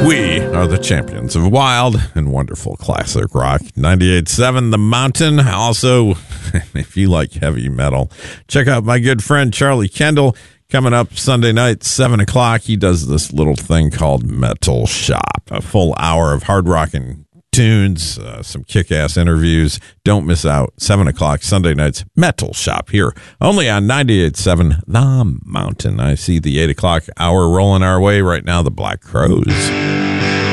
We are the champions of wild and wonderful classic rock. 98.7 The Mountain. Also, if you like heavy metal, check out my good friend Charlie Kendall. Coming up Sunday night, 7 o'clock, he does this little thing called Metal Shop. A full hour of hard rocking tunes, some kick-ass interviews. Don't miss out. 7 o'clock Sunday nights, Metal Shop here. Only on 98.7 The Mountain. I see the 8 o'clock hour rolling our way right now, the Black Crowes.